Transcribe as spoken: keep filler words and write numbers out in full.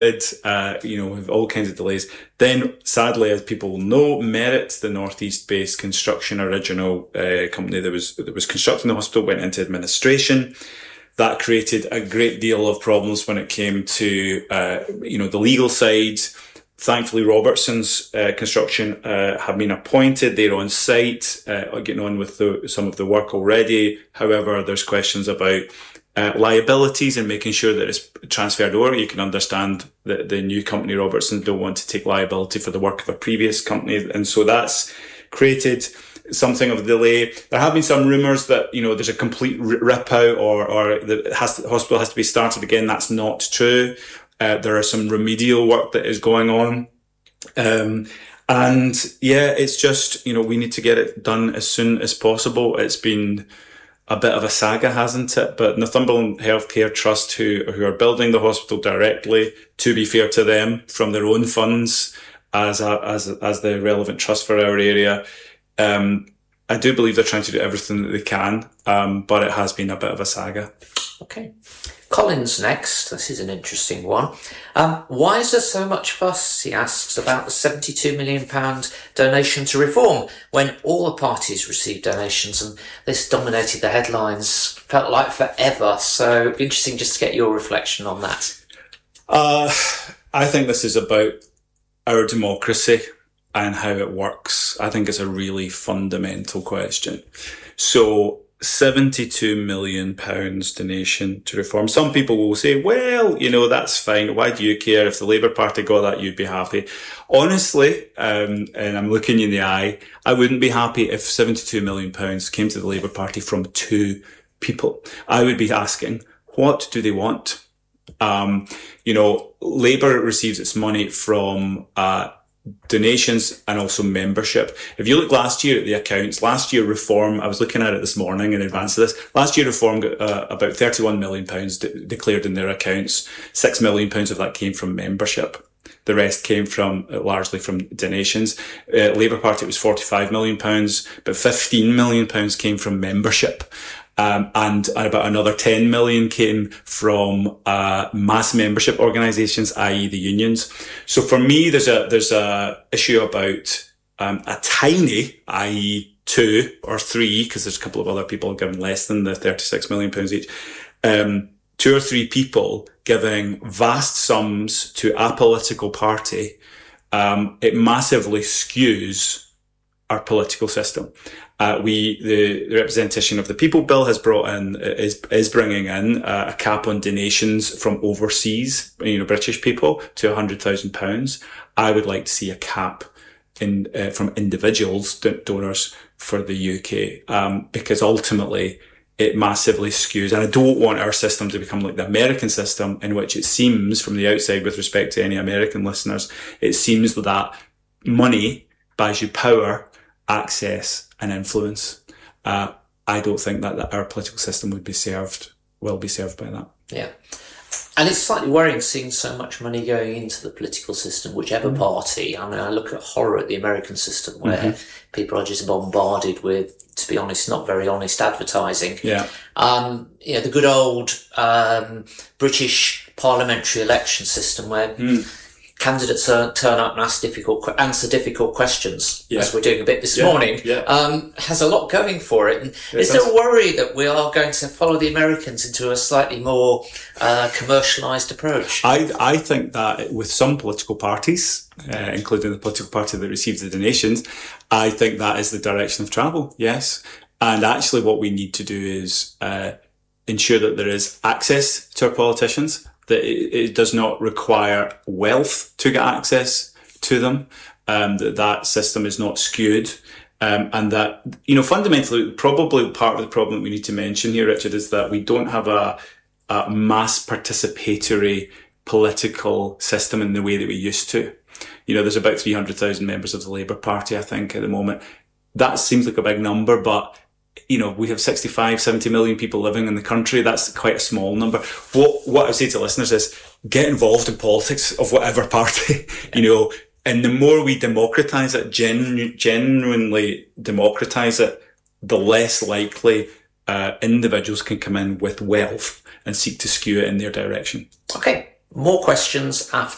uh, you know, with all kinds of delays. Then, sadly, as people will know, Merit, the northeast-based construction original uh, company that was that was constructing the hospital, went into administration. That created a great deal of problems when it came to, uh, you know, the legal side. Thankfully, Robertson's uh, construction uh, have been appointed. They're on site, uh, getting on with the, some of the work already. However, there's questions about uh, liabilities and making sure that it's transferred over. You can understand that the new company, Robertson, don't want to take liability for the work of a previous company. And so that's created something of a delay. There have been some rumours that, you know, there's a complete rip out or, or the, has to, the hospital has to be started again. That's not true. Uh, there are some remedial work that is going on. Um, and yeah, it's just, you know, we need to get it done as soon as possible. It's been a bit of a saga, hasn't it? But Northumberland Healthcare Trust, who, who are building the hospital directly, to be fair to them, from their own funds as a, as, as the relevant trust for our area, um, I do believe they're trying to do everything that they can. Um, but it has been a bit of a saga. Okay. Collins next. This is an interesting one. Um, why is there so much fuss, he asks, about the seventy-two million pounds donation to Reform when all the parties received donations and this dominated the headlines, felt like forever? So it'd be interesting just to get your reflection on that. Uh, I think this is about our democracy and how it works. I think it's a really fundamental question. So seventy-two million pounds donation to Reform. Some people will say, well, you know, that's fine. Why do you care? If the Labour Party got that, you'd be happy. Honestly, um, and I'm looking you in the eye, I wouldn't be happy if seventy-two million pounds came to the Labour Party from two people. I would be asking, what do they want? Um, you know, Labour receives its money from, uh, donations and also membership. If you look last year at the accounts, last year Reform, I was looking at it this morning in advance of this, last year Reform got uh, about thirty-one million pounds de- declared in their accounts. six million pounds of that came from membership. The rest came from, uh, largely from donations. Uh, Labour Party, it was forty-five million pounds, but fifteen million pounds came from membership. Um, and about another ten million came from, uh, mass membership organisations, that is the unions. So for me, there's a, there's a issue about, um, a tiny, that is two or three, because there's a couple of other people giving less than the thirty-six million pounds each, um, two or three people giving vast sums to a political party. Um, it massively skews our political system. Uh, we, the, the Representation of the People Bill has brought in, is, is bringing in uh, a cap on donations from overseas, you know, British people to one hundred thousand pounds. I would like to see a cap in, uh, from individuals, donors for the U K, um, because ultimately it massively skews. And I don't want our system to become like the American system, in which it seems from the outside, with respect to any American listeners, it seems that money buys you power, access and influence. Uh, I don't think that, that our political system would be served, will be served by that. Yeah. And it's slightly worrying seeing so much money going into the political system, whichever mm-hmm. party. I mean, I look at horror at the American system where mm-hmm. people are just bombarded with, to be honest, not very honest advertising. Yeah. Um, you know, the good old, um, British parliamentary election system where mm. candidates uh, turn up and ask difficult, answer difficult questions, yeah. as we're doing a bit this yeah. morning, yeah. Um, has a lot going for it. And it is does. there a worry that we are going to follow the Americans into a slightly more uh, commercialised approach? I I think that with some political parties, uh, including the political party that receives the donations, I think that is the direction of travel, yes. And actually what we need to do is uh, ensure that there is access to our politicians, that it does not require wealth to get access to them, um, that that system is not skewed, um, and that, you know, fundamentally, probably part of the problem that we need to mention here, Richard, is that we don't have a, a mass participatory political system in the way that we used to. You know, there's about three hundred thousand members of the Labour Party, I think, at the moment. That seems like a big number, but you know, we have sixty-five, seventy million people living in the country. That's quite a small number. What, what I would say to listeners is get involved in politics of whatever party, you know, and the more we democratise it, genu- genuinely democratise it, the less likely uh, individuals can come in with wealth and seek to skew it in their direction. Okay, more questions after